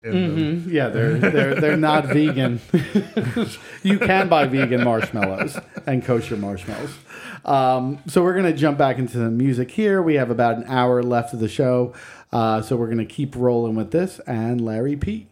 Yeah, they're not vegan. You can buy vegan marshmallows and kosher marshmallows. So we're going to jump back into the music here. We have about an hour left of the show. So we're going to keep rolling with this. And Larry P.